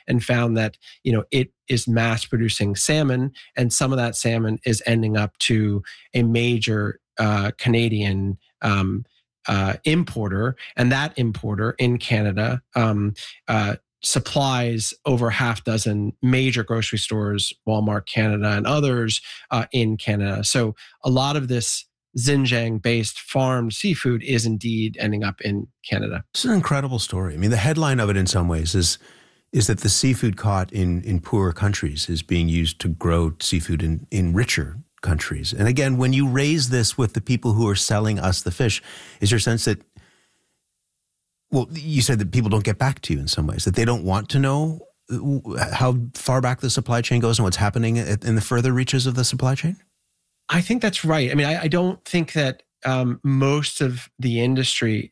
and found that, it is mass producing salmon, and some of that salmon is ending up to a major Canadian importer, and that importer in Canada supplies over half dozen major grocery stores, Walmart Canada and others in Canada. So a lot of this Xinjiang-based farmed seafood is indeed ending up in Canada. It's an incredible story. I mean, the headline of it in some ways is that the seafood caught in poorer countries is being used to grow seafood in richer countries. And again, when you raise this with the people who are selling us the fish, is your sense that, well, you said that people don't get back to you in some ways, that they don't want to know how far back the supply chain goes and what's happening in the further reaches of the supply chain? I think that's right. I mean, I don't think that most of the industry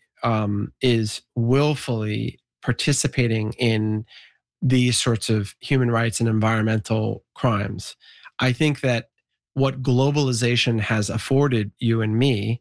is willfully participating in these sorts of human rights and environmental crimes. I think that what globalization has afforded you and me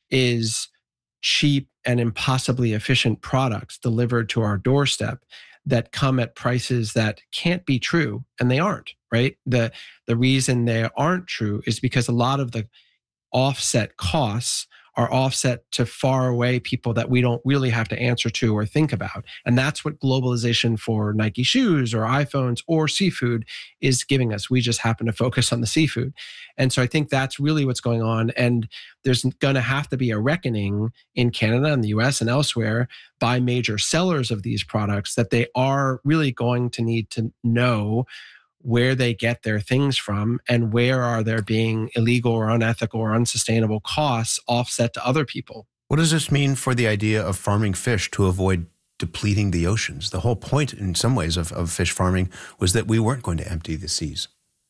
is cheap and impossibly efficient products delivered to our doorstep that come at prices that can't be true, and they aren't, right? The reason they aren't true is because a lot of the offset costs are offset to far away people that we don't really have to answer to or think about. And that's what globalization for Nike shoes or iPhones or seafood is giving us. We just happen to focus on the seafood. And so I think that's really what's going on. And there's going to have to be a reckoning in Canada and the US and elsewhere by major sellers of these products that they are really going to need to know where they get their things from and where are there being illegal or unethical or unsustainable costs offset to other people. What does this mean for the idea of farming fish to avoid depleting the oceans? The whole point in some ways of fish farming was that we weren't going to empty the seas.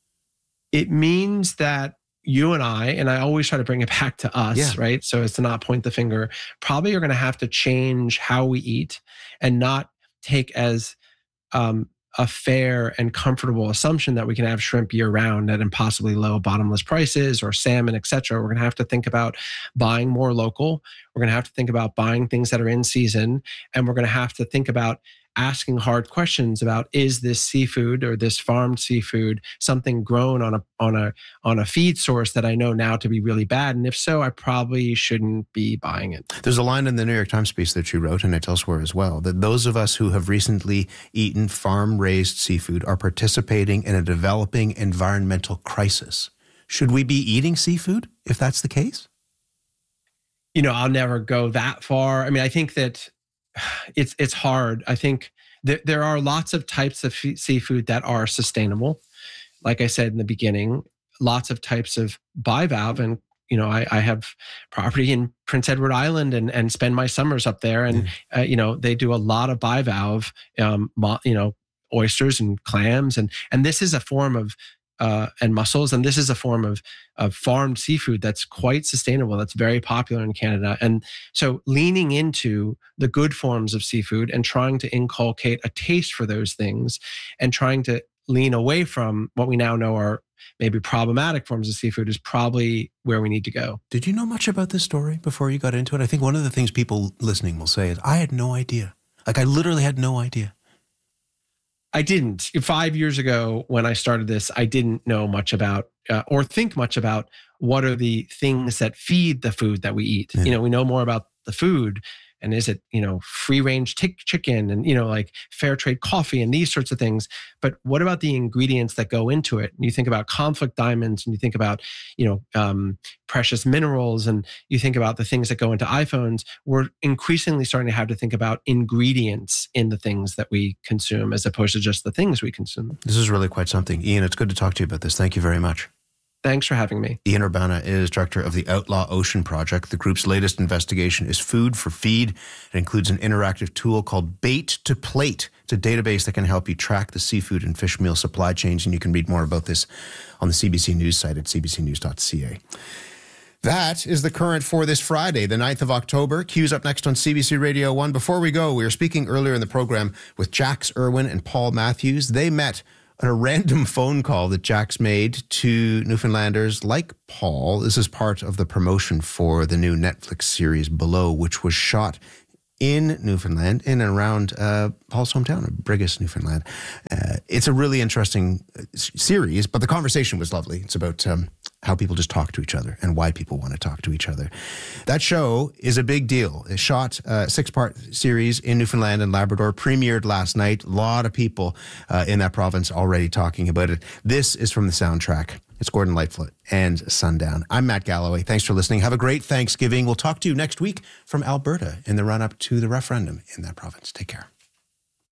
It means that you and I always try to bring it back to us, right? So as to not point the finger, probably are going to have to change how we eat and not take as a fair and comfortable assumption that we can have shrimp year round at impossibly low bottomless prices or salmon, et cetera. We're going to have to think about buying more local. We're going to have to think about buying things that are in season. And we're going to have to think about asking hard questions about, is this seafood or this farmed seafood something grown on a feed source that I know now to be really bad? And if so, I probably shouldn't be buying it. There's a line in the New York Times piece that you wrote, and it's elsewhere as well, that those of us who have recently eaten farm-raised seafood are participating in a developing environmental crisis. Should we be eating seafood if that's the case? I'll never go that far. I mean, I think that it's hard. I think there are lots of types of seafood that are sustainable. Like I said in the beginning, lots of types of bivalve. And, I have property in Prince Edward Island and spend my summers up there. And, they do a lot of bivalve, oysters and clams. And this is a form of and mussels. And this is a form of farmed seafood that's quite sustainable, that's very popular in Canada. And so leaning into the good forms of seafood and trying to inculcate a taste for those things and trying to lean away from what we now know are maybe problematic forms of seafood is probably where we need to go. Did you know much about this story before you got into it? I think one of the things people listening will say is, I had no idea. Like, I literally had no idea. I didn't. 5 years ago, when I started this, I didn't know much about or think much about what are the things that feed the food that we eat. Yeah. We know more about the food, and is it, free range chicken and, like fair trade coffee and these sorts of things. But what about the ingredients that go into it? And you think about conflict diamonds and you think about, precious minerals and you think about the things that go into iPhones. We're increasingly starting to have to think about ingredients in the things that we consume as opposed to just the things we consume. This is really quite something. Ian, it's good to talk to you about this. Thank you very much. Thanks for having me. Ian Urbana is director of the Outlaw Ocean Project. The group's latest investigation is Food for Feed. It includes an interactive tool called Bait to Plate. It's a database that can help you track the seafood and fish meal supply chains, and you can read more about this on the CBC News site at cbcnews.ca. That is the current for this Friday, the 9th of October. Q's up next on CBC Radio 1. Before we go, we were speaking earlier in the program with Jax Irwin and Paul Matthews. They met on a random phone call that Jax made to Newfoundlanders like Paul. This is part of the promotion for the new Netflix series Below, which was shot in Newfoundland, in and around Paul's hometown of Brigus, Newfoundland. It's a really interesting series, but the conversation was lovely. It's about how people just talk to each other and why people want to talk to each other. That show is a big deal. It shot a 6-part series in Newfoundland and Labrador, premiered last night. A lot of people in that province already talking about it. This is from the soundtrack. It's Gordon Lightfoot and Sundown. I'm Matt Galloway. Thanks for listening. Have a great Thanksgiving. We'll talk to you next week from Alberta in the run-up to the referendum in that province. Take care.